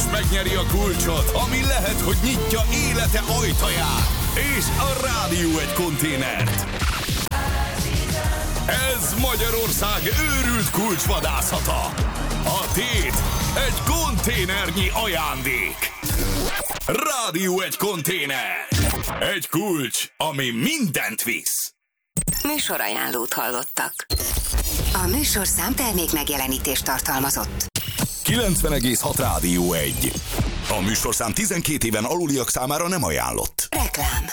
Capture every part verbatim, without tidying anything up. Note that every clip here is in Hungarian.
és megnyeri a kulcsot, ami lehet, hogy nyitja élete ajtaját. És a Rádió egy konténert. Ez Magyarország őrült kulcsvadászata. A tét egy konténernyi ajándék. Rádió egy konténer. Egy kulcs, ami mindent visz. Műsorajánlót hallottak. A műsorszám termék megjelenítést tartalmazott. kilencven egész hat Rádió egy. A műsorszám tizenkét éven aluliak számára nem ajánlott. Reklám.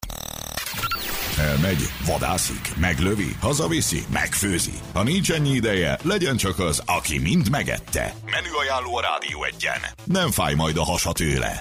Elmegy, vadászik, meglövi, hazaviszi, megfőzi. Ha nincs ennyi ideje, legyen csak az, aki mind megette. Menüajánló a Rádió egyen. Nem fáj majd a hasa tőle.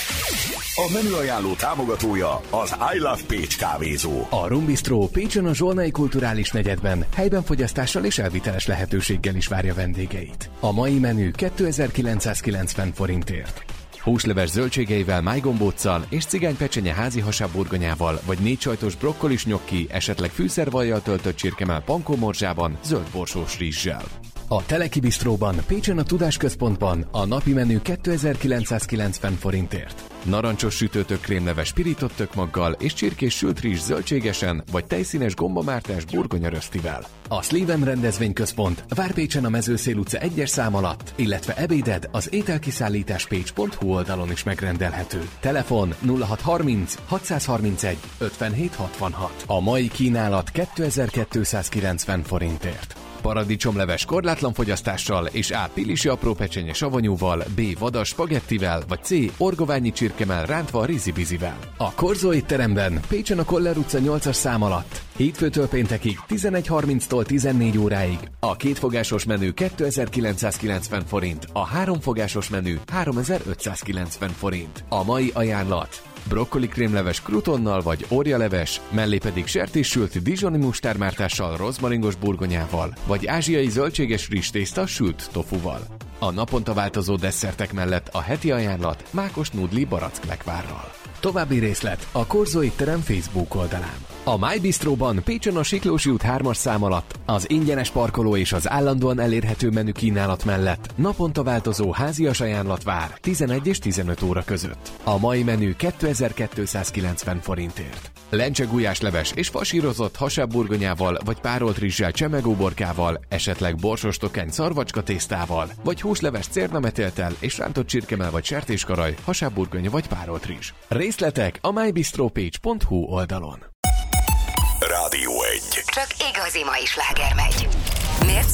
A menüajánló támogatója az I Love Pécs kávézó. A Rum Bistro Pécsen a Zsolnai Kulturális Negyedben helyben fogyasztással és elviteles lehetőséggel is várja vendégeit. A mai menü kétezer-kilencszázkilencven forintért. Húsleves zöldségeivel, májgombóccal és cigánypecsenye házi hasábburgonyával, vagy négy sajtos brokkolis nyokki, esetleg fűszervajjal töltött csirkemell pankómorzsában, zöld borsós rizssel. A Teleki Bistróban, Pécsen a Tudásközpontban a napi menü kétezer-kilencszázkilencven forintért. Narancsos sütőtök krémleves pirított tökmaggal és csirkés sült rizs zöldségesen, vagy tejszínes gombamártás burgonyarösztivel. A Sleven rendezvényközpont Várpécsen a Mezőszél utca egyes szám alatt, illetve ebéded az ételkiszállításpécs pont hu oldalon is megrendelhető. Telefon nulla hat harminc hatszázharmincegy ötvenhét hatvanhat. A mai kínálat kétezer-kétszázkilencven forintért. Paradicsomleves korlátlan fogyasztással és A. pilisi apró pecsenye savanyúval, B. vadas spagettivel, vagy C. orgoványi csirkemell rántva rizibizivel. A Korzó étteremben Pécsen a Koller utca nyolcas szám alatt hétfőtől péntekig tizenegy harminctól tizennégy óráig a kétfogásos menü kétezer-kilencszázkilencven forint, a háromfogásos menü háromezer-ötszázkilencven forint. A mai ajánlat: brokkoli krémleves krutonnal vagy orjaleves, mellé pedig sertéssült dijoni mustármártással, rozmaringos burgonyával, vagy ázsiai zöldséges rizstészta sült tofuval. A naponta változó desszertek mellett a heti ajánlat mákos nudli baracklekvárral. További részlet a Korzó étterem Facebook oldalán. A My Bistróban Pécsen a Siklósi út hármas szám alatt az ingyenes parkoló és az állandóan elérhető menü kínálat mellett naponta változó házias ajánlat vár tizenegy és tizenöt óra között. A mai menü kétezer-kétszázkilencven forintért. Lencsegujjásleves és fasírozott hasábburgonyával vagy párolt rizssel, csemegóborkával, esetleg borsos tokány szarvacska tésztával, vagy húsleves cérnametéltel és rántott csirkemell vagy sertéskaraj, hasábburgonya vagy párolt rizs. Részletek a mybistropécs pont hu oldalon. Rádió egy. Csak igazi mai sláger megy.